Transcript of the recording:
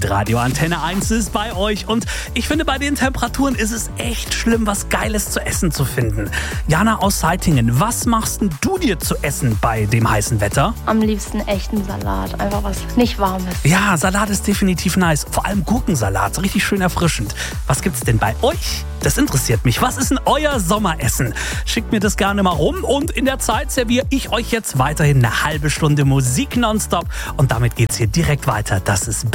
Hitradio Antenne 1 ist bei euch und ich finde, bei den Temperaturen ist es echt schlimm, was Geiles zu essen zu finden. Jana aus Seitingen, was machst denn du dir zu essen bei dem heißen Wetter? Am liebsten echten Salat, einfach was nicht Warmes. Ja, Salat ist definitiv nice, vor allem Gurkensalat, richtig schön erfrischend. Was gibt's denn bei euch? Das interessiert mich. Was ist denn euer Sommeressen? Schickt mir das gerne mal rum und in der Zeit serviere ich euch jetzt weiterhin eine halbe Stunde Musik nonstop und damit geht's hier direkt weiter. Das ist